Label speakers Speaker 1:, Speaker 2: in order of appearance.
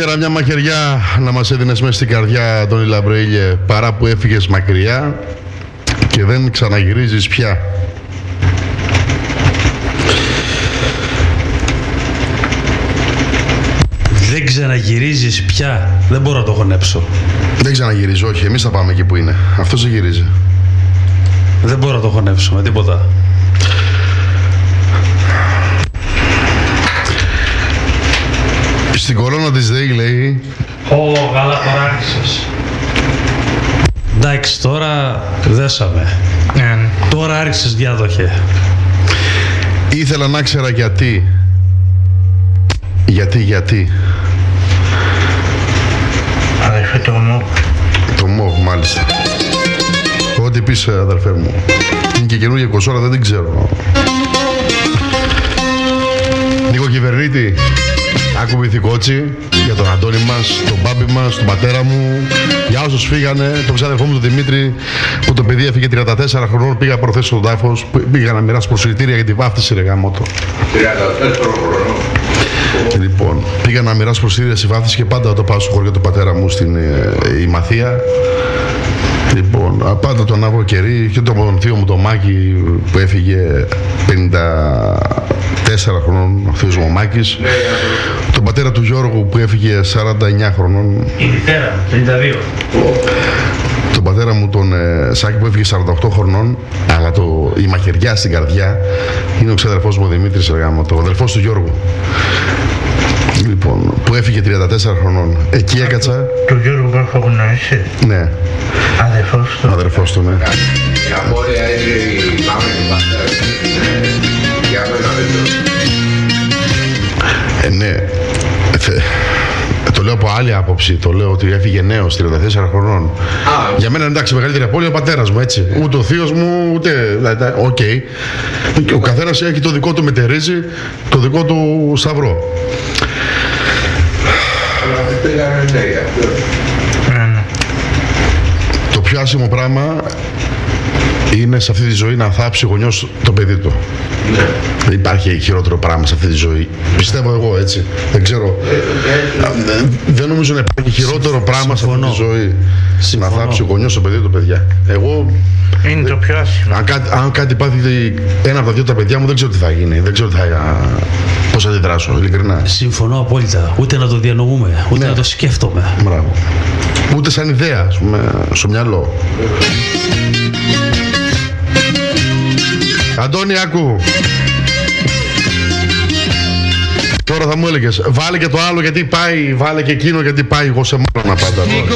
Speaker 1: Καλύτερα μια μαχαιριά να μας έδινες μέσα στην καρδιά, Αντώνη Λαμπρεήλιε, παρά που έφυγες μακριά και δεν ξαναγυρίζεις πια.
Speaker 2: Δεν ξαναγυρίζεις πια. Δεν μπορώ να το χωνέψω.
Speaker 1: Δεν ξαναγυρίζω, όχι. Εμείς θα πάμε εκεί που είναι. Αυτός δεν γυρίζει.
Speaker 2: Δεν μπορώ να το χωνέψω με τίποτα.
Speaker 1: Στην κολόνα της ΔΕΗ λέει...
Speaker 2: Καλά τώρα άρχισες. Εντάξει, τώρα δέσαμε. Τώρα άρχισες, διάδοχε.
Speaker 1: Ήθελα να ξέρα γιατί. Γιατί.
Speaker 3: Αδερφέ, το ΜΟΒ.
Speaker 1: Το ΜΟΒ, μάλιστα. Ό,τι πεις, αδερφέ μου. Είναι και καινούργια κοσόρα, δεν την ξέρω. Νίκο Κυβερνήτη, άκου Βυθικότσι, για τον Αντώνη μας, τον μπάμπι μας, τον πατέρα μου, για όσους φύγανε, τον ξάδερφό μου τον Δημήτρη, που το παιδί έφυγε 34 χρονών, πήγα προθέσει στον τάφος, πήγα να μοιράσω προσκλητήρια για τη βάφτιση, ρε γάμοτο.
Speaker 4: 34 χρονών.
Speaker 1: Λοιπόν, πήγα να μοιράσω προσκλητήρια στη βάφτιση και πάντα το πάω στο χωριό του πατέρα μου στην Ημαθία. Λοιπόν, πάντα τον Αύρο Κερί και τον θείο μου τον Μάκη που έφυγε 54 χρονών, ο θείος μου ο Μάκης. Τον πατέρα του Γιώργου που έφυγε 49 χρονών.
Speaker 3: Η μητέρα μου, 52.
Speaker 1: Τον πατέρα μου τον Σάκη που έφυγε 48 χρονών, αλλά η μαχαιριά στην καρδιά είναι ο ξαδερφός μου ο Δημήτρης Εργάμωτο, ο αδελφός του Γιώργου. Λοιπόν, που έφυγε 34 χρονών. Εκεί έκατσα.
Speaker 3: Του Γιώργου που έχω γνωρίσει.
Speaker 1: Ναι.
Speaker 3: Αδερφός του.
Speaker 1: Αδερφός του, ναι.
Speaker 4: Η απόρρεια είναι η μάμα του πατέρα. Για μένα δεν το.
Speaker 1: Ναι. Το λέω από άλλη άποψη. Το λέω ότι έφυγε νέος, 34 χρονών. Για μένα εντάξει, μεγαλύτερη απώλεια ο πατέρας μου, έτσι. Ούτε ο θείος μου, ούτε. Οκ. Ο καθένας έχει το δικό του μετερίζει, το δικό του σταυρό.
Speaker 4: Αλλά δεν πήγανε νέα.
Speaker 1: Το πιο άσχημο πράγμα είναι σε αυτή τη ζωή να θάψει ο γονιός το παιδί του.
Speaker 4: Ναι.
Speaker 1: Δεν υπάρχει χειρότερο πράγμα σε αυτή τη ζωή. Πιστεύω εγώ, έτσι. Δεν ξέρω. Δεν νομίζω να υπάρχει χειρότερο πράγμα σε αυτή τη ζωή. Να θάψει ο γονιός το παιδί του, παιδιά. Εγώ.
Speaker 3: Είναι το πιο άσχημο.
Speaker 1: Αν κάτι πάθει ένα από τα δύο τα παιδιά μου, δεν ξέρω τι θα γίνει. Δεν ξέρω πώς θα αντιδράσω, ειλικρινά.
Speaker 2: Συμφωνώ απόλυτα. Ούτε να το διανοούμε, ούτε να το σκέφτομαι.
Speaker 1: Μπράβο. Ούτε σαν ιδέα, ας πούμε, στο μυαλό. Αντώνη, άκου. Τώρα θα μου έλεγες, βάλε και το άλλο γιατί πάει, βάλε και εκείνο γιατί πάει, εγώ σε μάνα πάντα.